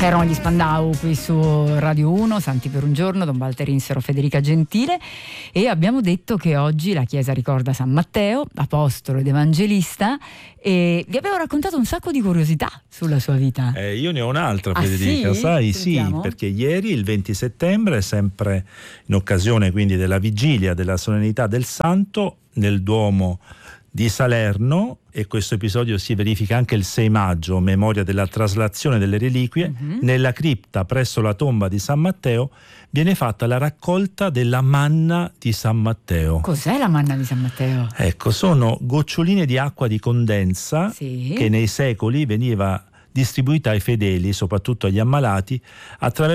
C'erano gli Spandau qui su Radio 1, Santi per un giorno, Don Walter Insero, Federica Gentile, e abbiamo detto che oggi la Chiesa ricorda San Matteo, apostolo ed evangelista, e vi avevo raccontato un sacco di curiosità sulla sua vita. Io ne ho un'altra, Federica, sì? sai? Sentiamo. Sì, perché ieri, il 20 settembre, sempre in occasione quindi della vigilia della solennità del Santo, nel Duomo di Salerno, e questo episodio si verifica anche il 6 maggio, memoria della traslazione delle reliquie, nella cripta presso la tomba di San Matteo viene fatta la raccolta della manna di San Matteo. Cos'è la manna di San Matteo? Ecco, sono goccioline di acqua di condensa Sì. che nei secoli veniva distribuita ai fedeli, soprattutto agli ammalati, attraverso